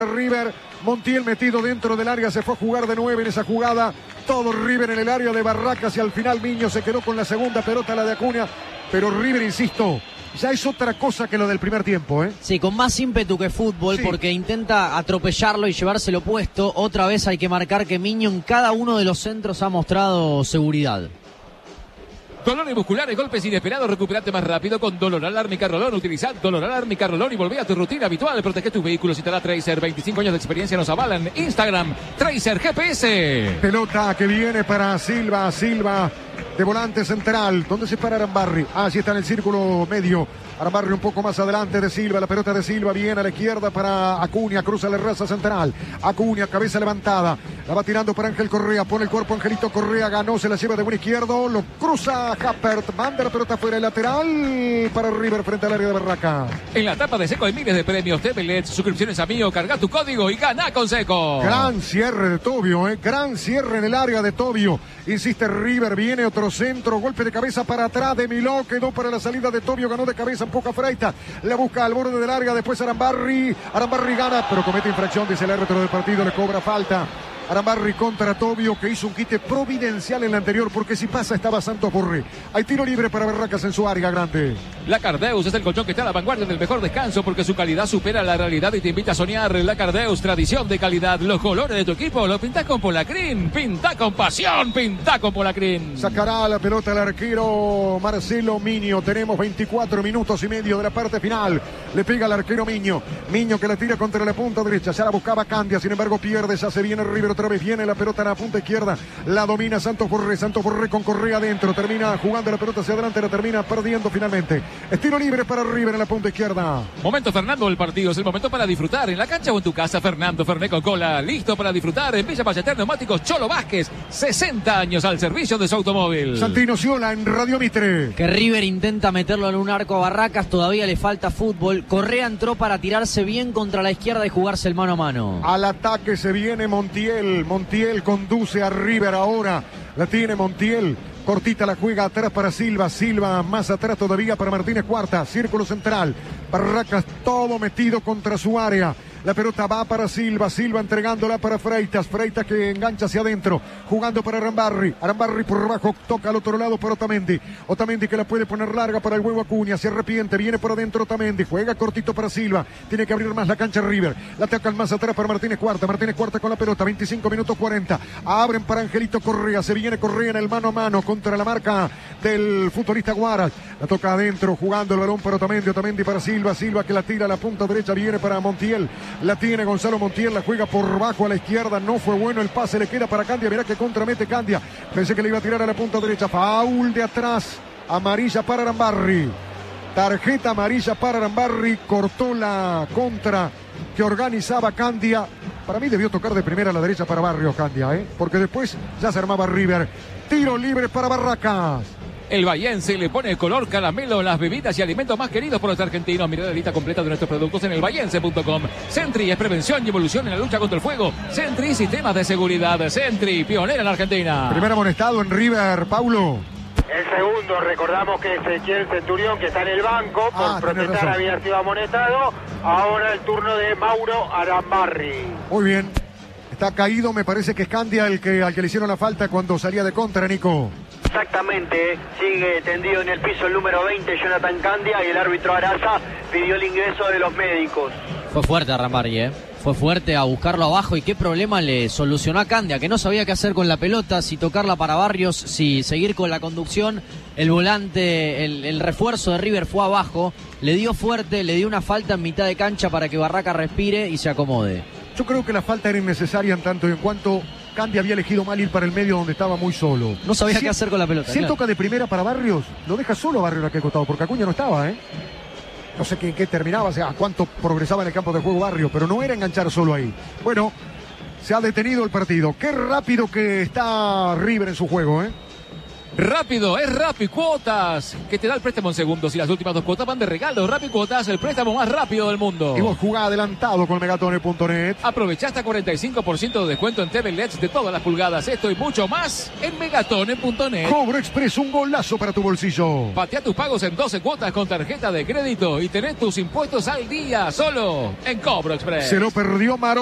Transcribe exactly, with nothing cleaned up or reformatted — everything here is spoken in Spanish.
River, Montiel metido dentro del área, se fue a jugar de nueve en esa jugada, todo River en el área de Barracas y al final Miño se quedó con la segunda pelota, la de Acuña, pero River, insisto, ya es otra cosa que lo del primer tiempo, ¿eh? Sí, con más ímpetu que fútbol, sí, porque intenta atropellarlo y llevárselo puesto. Otra vez hay que marcar que Miño en cada uno de los centros ha mostrado seguridad. Dolores musculares, golpes inesperados, recuperate más rápido con Doloral Árnica Rolón. Utiliza Doloral Árnica Rolón y volvé a tu rutina habitual. Protege tus vehículos y te da Tracer. veinticinco años de experiencia nos avalan. Instagram, Tracer G P S. Pelota que viene para Silva, Silva de volante central. ¿Dónde se para Arambarri? Ah, sí está en el círculo medio. Arambarri un poco más adelante de Silva, la pelota de Silva viene a la izquierda para Acuña, cruza la raza central. Acuña, cabeza levantada, la va tirando para Ángel Correa, pone el cuerpo Angelito Correa, ganó, se la lleva de buen izquierdo, lo cruza Happert, manda la pelota fuera, el lateral para River frente al área de Barraca. En la etapa de Seco hay miles de premios, T V L E D, suscripciones a Mío, carga tu código y gana con Seco. Gran cierre de Tobio, eh, gran cierre en el área de Tobio, insiste River, viene otro centro, golpe de cabeza para atrás de Miló, quedó para la salida de Tobio, ganó de cabeza, poca Freita, la busca al borde del área, después Arambarri, Arambarri gana, pero comete infracción, dice el árbitro del partido, le cobra falta. Arambarri contra Tobio, que hizo un quite providencial en la anterior, porque si pasa estaba Santos Borré. Hay tiro libre para Barracas en su área grande. La Cardeus es el colchón que está a la vanguardia del mejor descanso, porque su calidad supera la realidad y te invita a soñar. La Cardeus, tradición de calidad. Los colores de tu equipo los pintás con Polacrín. Pinta con pasión, pinta con Polacrín. Sacará la pelota el arquero Marcelo Miño. Tenemos veinticuatro minutos y medio de la parte final. Le pega al arquero Miño. Miño que la tira contra la punta derecha. Ya la buscaba Candia, sin embargo pierde. Ya se viene River otra vez. Viene la pelota en la punta izquierda. La domina Santos Borré. Santos Borré con Correa adentro. Termina jugando la pelota hacia adelante. La termina perdiendo finalmente. Estilo libre para River en la punta izquierda. Momento Fernando del partido. Es el momento para disfrutar en la cancha o en tu casa. Fernando Ferné con cola. Listo para disfrutar en Villa Payater Neumáticos Cholo Vázquez. sesenta años al servicio de su automóvil. Santino Ciola en Radio Mitre. Que River intenta meterlo en un arco a Barracas. Todavía le falta fútbol. Correa entró para tirarse bien contra la izquierda y jugarse el mano a mano. Al ataque se viene Montiel. Montiel conduce a River ahora. La tiene Montiel. Cortita la juega atrás para Silva. Silva más atrás todavía para Martínez Cuarta. Círculo central. Barracas todo metido contra su área. La pelota va para Silva, Silva entregándola para Freitas, Freitas que engancha hacia adentro, jugando para Arambarri, Arambarri por abajo, toca al otro lado para Otamendi, Otamendi que la puede poner larga para el huevo Acuña, se arrepiente, viene por adentro Otamendi, juega cortito para Silva, tiene que abrir más la cancha River, la atacan más atrás para Martínez Cuarta, Martínez Cuarta con la pelota, veinticinco minutos cuarenta, abren para Angelito Correa, se viene Correa en el mano a mano contra la marca del futbolista Guaras, la toca adentro, jugando el balón para Otamendi, Otamendi para Silva, Silva que la tira a la punta derecha, viene para Montiel. La tiene Gonzalo Montiel, la juega por bajo a la izquierda, no fue bueno el pase, le queda para Candia, mirá que contramete Candia, pensé que le iba a tirar a la punta derecha, faul de atrás, amarilla para Arambarri, tarjeta amarilla para Arambarri, cortó la contra que organizaba Candia, para mí debió tocar de primera a la derecha para Barrios Candia, ¿eh? Porque después ya se armaba River, tiro libre para Barracas. El Bahiense le pone color caramelo, las bebidas y alimentos más queridos por los argentinos. Mirá la lista completa de nuestros productos en el bahiense punto com. Sentry es prevención y evolución en la lucha contra el fuego. Sentry, sistemas de seguridad. Sentry, pionera en Argentina. Primer amonestado en River, Paulo. El segundo, recordamos que Ezequiel Centurión, que está en el banco, por ah, protestar había sido amonestado. Ahora el turno de Mauro Arambarri. Muy bien. Está caído, me parece que es Candia el que, al que le hicieron la falta cuando salía de contra, Nico. Exactamente, sigue tendido en el piso el número veinte, Jonathan Candia, y el árbitro Araza pidió el ingreso de los médicos. Fue fuerte Arambarri, ¿eh? Fue fuerte a buscarlo abajo y qué problema le solucionó a Candia, que no sabía qué hacer con la pelota, si tocarla para Barrios, si seguir con la conducción. El volante, el, el refuerzo de River fue abajo, le dio fuerte, le dio una falta en mitad de cancha para que Barraca respire y se acomode. Yo creo que la falta era innecesaria en tanto y en cuanto Candia había elegido mal ir para el medio donde estaba muy solo. No sabía si qué hacer con la pelota. Si él claro. toca de primera para Barrios, lo deja solo a Barrios aquel costado, porque Acuña no estaba, ¿eh? No sé qué, qué terminaba, o sea, a cuánto progresaba en el campo de juego Barrios, pero no era enganchar solo ahí. Bueno, se ha detenido el partido. Qué rápido que está River en su juego, ¿eh? Rápido, es Rappi Cuotas, que te da el préstamo en segundos y las últimas dos cuotas van de regalo. Rappi Cuotas, el préstamo más rápido del mundo. Y vos jugá adelantado con megatone punto net. Aprovecha hasta cuarenta y cinco por ciento de descuento en T V L E Ds de todas las pulgadas. Esto y mucho más en megatone punto net. Cobro Express, un golazo para tu bolsillo. Patea tus pagos en doce cuotas con tarjeta de crédito y tenés tus impuestos al día, solo en Cobro Express. Se lo perdió Maro.